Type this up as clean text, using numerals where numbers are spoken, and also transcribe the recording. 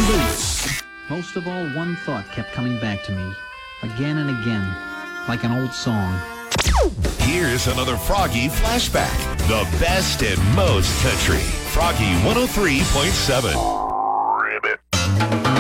and boots. Most of all, one thought kept coming back to me, again and again, like an old song. Here's another Froggy flashback. The best and most country. Froggy 103.7.